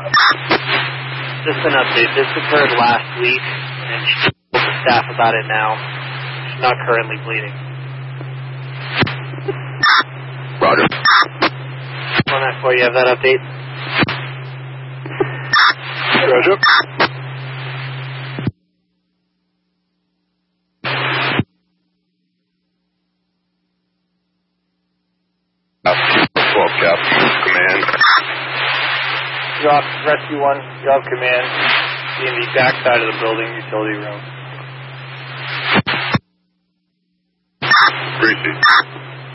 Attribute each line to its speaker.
Speaker 1: Just an update. This occurred last week, and she told the staff about it now. She's not currently bleeding.
Speaker 2: Roger.
Speaker 1: On that for you have that update?
Speaker 2: Roger. Cap. Command.
Speaker 1: Drop Rescue 1, drop command in the back side of the building, utility room.
Speaker 2: Appreciate it.